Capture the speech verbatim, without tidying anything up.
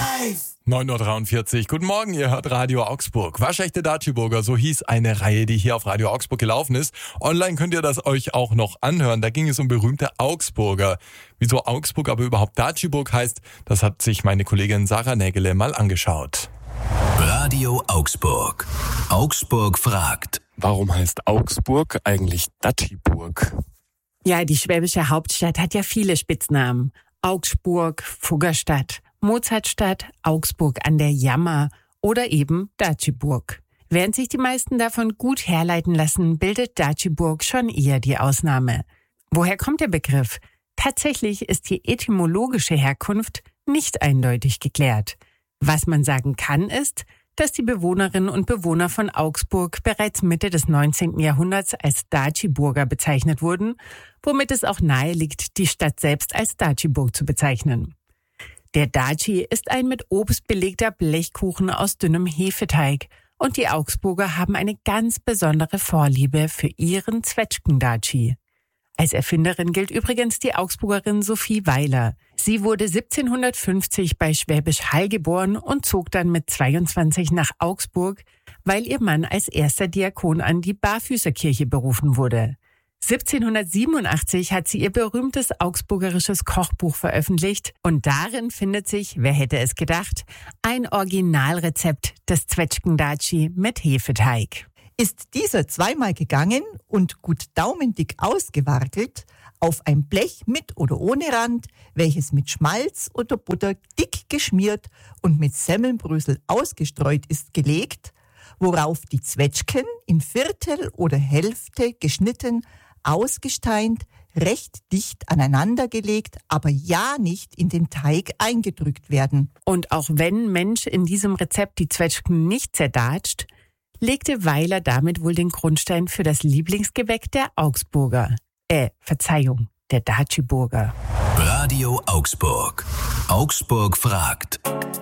neun Uhr dreiundvierzig. Guten Morgen, ihr hört Radio Augsburg. Waschechte Datschi-Burger, so hieß eine Reihe, die hier auf Radio Augsburg gelaufen ist. Online könnt ihr das euch auch noch anhören. Da ging es um berühmte Augsburger. Wieso Augsburg aber überhaupt Datschi-Burg heißt, das hat sich meine Kollegin Sarah Nägele mal angeschaut. Radio Augsburg. Augsburg fragt. Warum heißt Augsburg eigentlich Datschi-Burg? Ja, die schwäbische Hauptstadt hat ja viele Spitznamen. Augsburg, Fuggerstadt, Mozartstadt, Augsburg an der Jammer oder eben Datschi-Burg. Während sich die meisten davon gut herleiten lassen, bildet Datschi-Burg schon eher die Ausnahme. Woher kommt der Begriff? Tatsächlich ist die etymologische Herkunft nicht eindeutig geklärt. Was man sagen kann, ist, dass die Bewohnerinnen und Bewohner von Augsburg bereits Mitte des neunzehnten Jahrhunderts als Datschi-Burger bezeichnet wurden, womit es auch nahe liegt, die Stadt selbst als Datschi-Burg zu bezeichnen. Der Datschi ist ein mit Obst belegter Blechkuchen aus dünnem Hefeteig und die Augsburger haben eine ganz besondere Vorliebe für ihren Zwetschgen-Datschi. Als Erfinderin gilt übrigens die Augsburgerin Sophie Weiler. Sie wurde siebzehnhundertfünfzig bei Schwäbisch Hall geboren und zog dann mit zweiundzwanzig nach Augsburg, weil ihr Mann als erster Diakon an die Barfüßerkirche berufen wurde. siebzehnhundertsiebenundachtzig hat sie ihr berühmtes augsburgerisches Kochbuch veröffentlicht und darin findet sich, wer hätte es gedacht, ein Originalrezept des Zwetschgen-Datschi mit Hefeteig. Ist dieser zweimal gegangen und gut daumendick ausgewartet, auf ein Blech mit oder ohne Rand, welches mit Schmalz oder Butter dick geschmiert und mit Semmelbrösel ausgestreut ist, gelegt, worauf die Zwetschgen in Viertel oder Hälfte geschnitten, ausgesteint, recht dicht aneinandergelegt, aber ja nicht in den Teig eingedrückt werden. Und auch wenn Mensch in diesem Rezept die Zwetschgen nicht zerdatscht, legte Weiler damit wohl den Grundstein für das Lieblingsgebäck der Augsburger. Äh, Verzeihung, der Datschi-Burger. Radio Augsburg. Augsburg fragt.